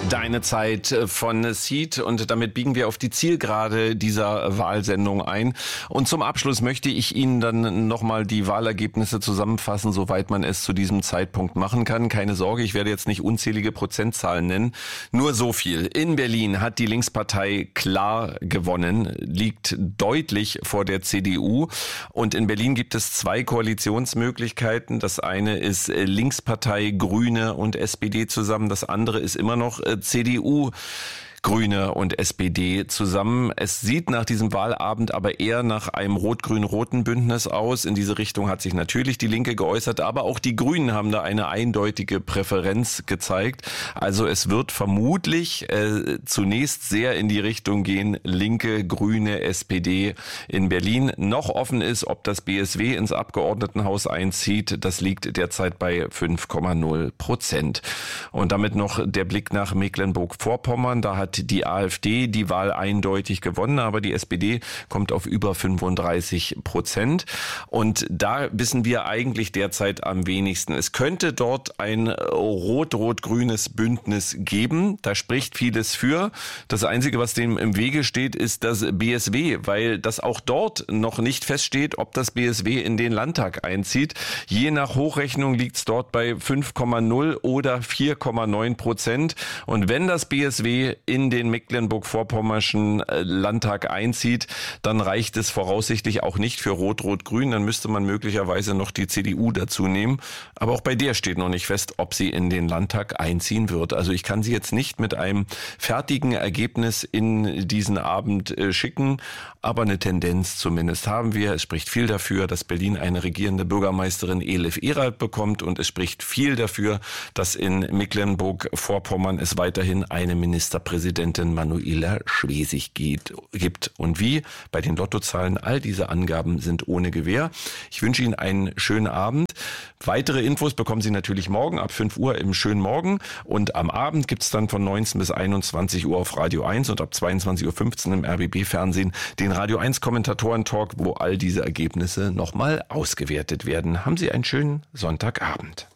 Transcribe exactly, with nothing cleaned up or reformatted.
Deine Zeit von Seed, und damit biegen wir auf die Zielgerade dieser Wahlsendung ein. Und zum Abschluss möchte ich Ihnen dann nochmal die Wahlergebnisse zusammenfassen, soweit man es zu diesem Zeitpunkt machen kann. Keine Sorge, ich werde jetzt nicht unzählige Prozentzahlen nennen. Nur so viel. In Berlin hat die Linkspartei klar gewonnen, liegt deutlich vor der C D U. Und in Berlin gibt es zwei Koalitionsmöglichkeiten. Das eine ist Linkspartei, Grüne und S P D zusammen. Das andere ist immer noch C D U, Grüne und S P D zusammen. Es sieht nach diesem Wahlabend aber eher nach einem rot-grün-roten Bündnis aus. In diese Richtung hat sich natürlich die Linke geäußert, aber auch die Grünen haben da eine eindeutige Präferenz gezeigt. Also es wird vermutlich äh, zunächst sehr in die Richtung gehen, Linke, Grüne, S P D in Berlin. Noch offen ist, ob das B S W ins Abgeordnetenhaus einzieht. Das liegt derzeit bei fünf Komma null Prozent. Und damit noch der Blick nach Mecklenburg-Vorpommern. Da hat die AfD die Wahl eindeutig gewonnen, aber die S P D kommt auf über fünfunddreißig Prozent. Und da wissen wir eigentlich derzeit am wenigsten. Es könnte dort ein rot-rot-grünes Bündnis geben. Da spricht vieles für. Das Einzige, was dem im Wege steht, ist das B S W, weil das auch dort noch nicht feststeht, ob das B S W in den Landtag einzieht. Je nach Hochrechnung liegt es dort bei fünf Komma null oder vier Komma neun Prozent. Und wenn das B S W in den Mecklenburg-Vorpommerschen Landtag einzieht, dann reicht es voraussichtlich auch nicht für Rot-Rot-Grün. Dann müsste man möglicherweise noch die C D U dazu nehmen. Aber auch bei der steht noch nicht fest, ob sie in den Landtag einziehen wird. Also ich kann sie jetzt nicht mit einem fertigen Ergebnis in diesen Abend schicken, aber eine Tendenz zumindest haben wir. Es spricht viel dafür, dass Berlin eine regierende Bürgermeisterin Elif Eralt bekommt, und es spricht viel dafür, dass in Mecklenburg-Vorpommern es weiterhin eine Ministerpräsidentin Manuela Schwesig gibt. Und wie bei den Lottozahlen, all diese Angaben sind ohne Gewähr. Ich wünsche Ihnen einen schönen Abend. Weitere Infos bekommen Sie natürlich morgen ab fünf Uhr im Schönen Morgen, und am Abend gibt es dann von neunzehn bis einundzwanzig Uhr auf Radio eins und ab zweiundzwanzig Uhr fünfzehn im R B B-Fernsehen den Radio eins Kommentatoren-Talk, wo all diese Ergebnisse nochmal ausgewertet werden. Haben Sie einen schönen Sonntagabend.